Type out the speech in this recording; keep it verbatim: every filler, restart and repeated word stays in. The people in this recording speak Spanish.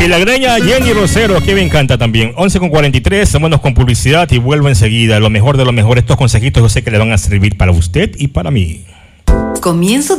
Milagreña Jenny Rosero, que me encanta también. once con cuarenta y tres, vámonos con publicidad y vuelvo enseguida. Lo mejor de lo mejor, estos consejitos yo sé que le van a servir para usted y para mí. Comienzo de